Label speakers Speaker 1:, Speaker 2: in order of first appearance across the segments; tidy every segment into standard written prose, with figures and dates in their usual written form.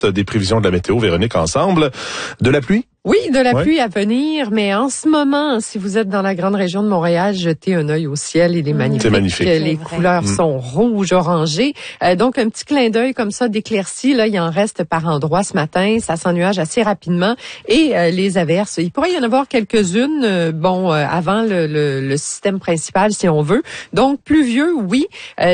Speaker 1: des prévisions de la météo, Véronique, ensemble. De la pluie?
Speaker 2: Oui, de la pluie à venir, mais en ce moment, si vous êtes dans la grande région de Montréal, jetez un œil au ciel, il est magnifique.
Speaker 1: C'est magnifique.
Speaker 2: Les couleurs sont rouges, orangées. Donc, un petit clin d'œil comme ça d'éclaircies, là, il en reste par endroits ce matin. Ça s'ennuage assez rapidement. Et les averses, il pourrait y en avoir quelques-unes, avant le système principal, si on veut. Donc, pluvieux, oui.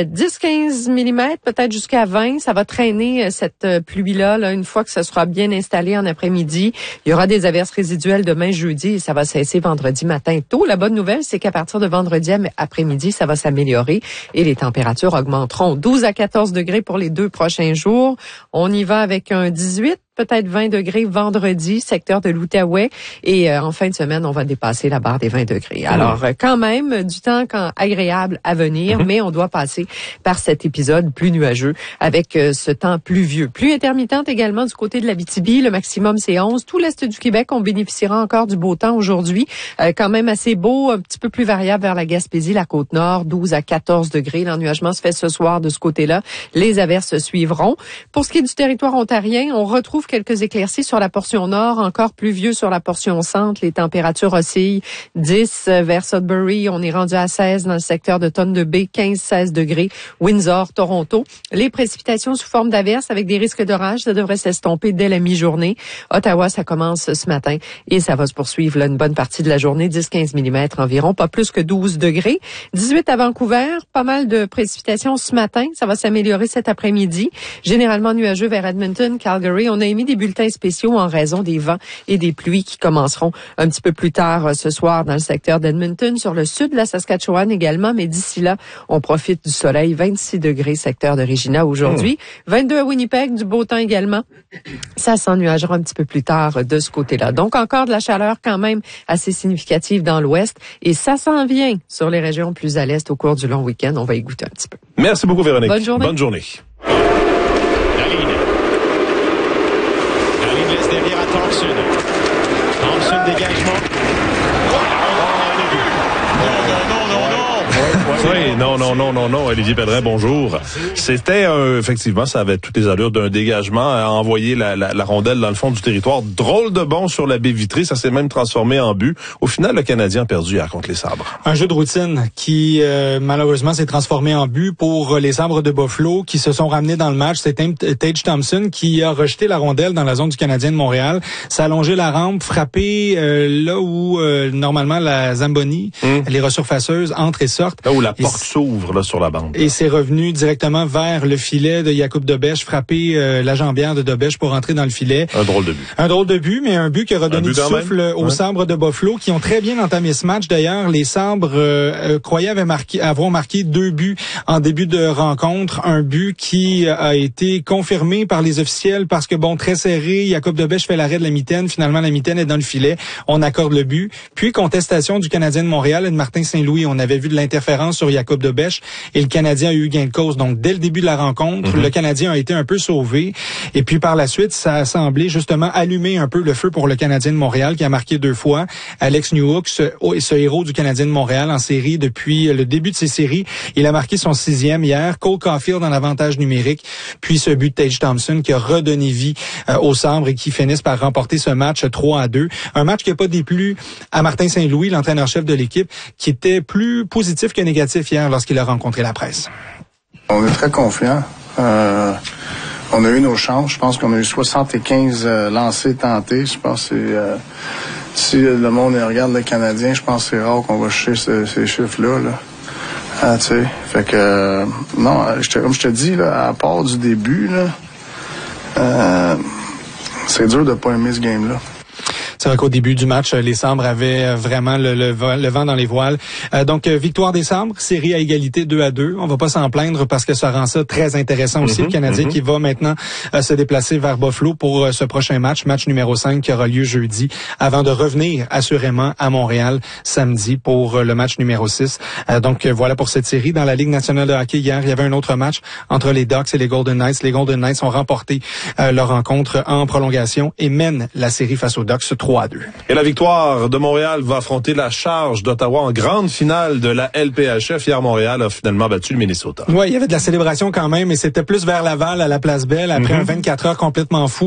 Speaker 2: 10-15 mm, peut-être jusqu'à 20. Ça va traîner cette pluie-là, là, une fois que ça sera bien installé en après-midi. Il y aura des averses résiduelles demain jeudi et ça va cesser vendredi matin tôt. La bonne nouvelle, c'est qu'à partir de vendredi après-midi, ça va s'améliorer et les températures augmenteront. 12 à 14 degrés pour les 2 prochains jours. On y va avec un 18. Peut-être 20 degrés vendredi, secteur de l'Outaouais. Et en fin de semaine, on va dépasser la barre des 20 degrés. Alors, quand même, du temps agréable à venir, mais on doit passer par cet épisode plus nuageux avec ce temps pluvieux. Pluie intermittente également du côté de l'Abitibi. Le maximum, c'est 11. Tout l'Est du Québec, on bénéficiera encore du beau temps aujourd'hui. Quand même assez beau, un petit peu plus variable vers la Gaspésie, la Côte-Nord, 12 à 14 degrés. L'ennuagement se fait ce soir de ce côté-là. Les averses suivront. Pour ce qui est du territoire ontarien, on retrouve quelques éclaircies sur la portion nord, encore pluvieux sur la portion centre. Les températures oscillent 10 vers Sudbury. On est rendu à 16 dans le secteur de Thunder Bay, 15-16 degrés. Windsor, Toronto. Les précipitations sous forme d'averses avec des risques d'orage, ça devrait s'estomper dès la mi-journée. Ottawa, ça commence ce matin et ça va se poursuivre là, une bonne partie de la journée, 10-15 mm environ, pas plus que 12 degrés. 18 à Vancouver, pas mal de précipitations ce matin. Ça va s'améliorer cet après-midi. Généralement nuageux vers Edmonton, Calgary. On a émis des bulletins spéciaux en raison des vents et des pluies qui commenceront un petit peu plus tard ce soir dans le secteur d'Edmonton, sur le sud de la Saskatchewan également, mais d'ici là, on profite du soleil. 26 degrés secteur de Regina aujourd'hui, 22 à Winnipeg, du beau temps également. Ça s'ennuagera un petit peu plus tard de ce côté-là. Donc encore de la chaleur quand même assez significative dans l'ouest et ça s'en vient sur les régions plus à l'est au cours du long week-end. On va y goûter un petit peu.
Speaker 1: Merci beaucoup, Véronique.
Speaker 2: Bonne journée.
Speaker 1: Bonne journée.
Speaker 3: Laisse derrière à Thompson. Thompson, dégagement.
Speaker 1: Non, Olivier Pellerin, bonjour. C'était effectivement, ça avait toutes les allures d'un dégagement à envoyer la rondelle dans le fond du territoire. Drôle de bon sur la baie vitrée, ça s'est même transformé en but. Au final, le Canadien a perdu contre les Sabres.
Speaker 4: Un jeu de routine qui malheureusement s'est transformé en but pour les Sabres de Buffalo qui se sont ramenés dans le match. C'est Tage Thompson qui a rejeté la rondelle dans la zone du Canadien de Montréal. Ça a allongé la rampe, frappé là où normalement la Zamboni, les resurfaceuses, entre et sortent.
Speaker 1: Là où la porte s'ouvre là sur la bande.
Speaker 4: Et c'est revenu directement vers le filet de Jakub Dobeš, frappé la jambière de Dobeš pour entrer dans le filet.
Speaker 1: Un drôle de but.
Speaker 4: Un drôle de but, mais un but qui a redonné du souffle aux Sabres de Buffalo, qui ont très bien entamé ce match. D'ailleurs, les Sabres croyaient avoir marqué 2 buts en début de rencontre. Un but qui a été confirmé par les officiels parce que, très serré, Jakub Dobeš fait l'arrêt de la mitaine. Finalement, la mitaine est dans le filet. On accorde le but. Puis, contestation du Canadien de Montréal et de Martin Saint-Louis. On avait vu de l'interférence sur Jakub Dobeš et le Canadien a eu gain de cause. Donc, dès le début de la rencontre, le Canadien a été un peu sauvé. Et puis, par la suite, ça a semblé justement allumer un peu le feu pour le Canadien de Montréal qui a marqué 2 fois. Alex Newhook, ce héros du Canadien de Montréal en série depuis le début de ses séries. Il a marqué son 6e hier. Cole Caulfield en avantage numérique. Puis, ce but de Tage Thompson qui a redonné vie aux Sabres et qui finissent par remporter ce match 3-2. Un match qui n'a pas déplu à Martin Saint-Louis, l'entraîneur-chef de l'équipe, qui était plus positif que négatif hier lorsqu'il a rencontré la presse.
Speaker 5: On est très confiants. On a eu nos chances. Je pense qu'on a eu 75 lancers tentés. Je pense que si le monde regarde le Canadien, je pense que c'est rare qu'on va chercher ces chiffres-là. Là. Tu sais, fait que non, comme je te dis, là, à part du début, là, c'est dur de pas aimer ce game-là.
Speaker 4: C'est vrai qu'au début du match, les Sabres avaient vraiment le vent dans les voiles. Donc, victoire des Sabres, série à égalité 2-2. On va pas s'en plaindre parce que ça rend ça très intéressant aussi. Le Canadien qui va maintenant se déplacer vers Buffalo pour ce prochain match numéro 5 qui aura lieu jeudi, avant de revenir assurément à Montréal samedi pour le match numéro 6. Donc, voilà pour cette série. Dans la Ligue nationale de hockey, hier, il y avait un autre match entre les Ducks et les Golden Knights. Les Golden Knights ont remporté leur rencontre en prolongation et mènent la série face aux Ducks 3-2. 3-2.
Speaker 1: Et la victoire de Montréal va affronter la charge d'Ottawa en grande finale de la LPHF. Hier, Montréal a finalement battu le Minnesota.
Speaker 4: Oui, il y avait de la célébration quand même, mais c'était plus vers Laval à la Place Belle après un 24 heures complètement fou.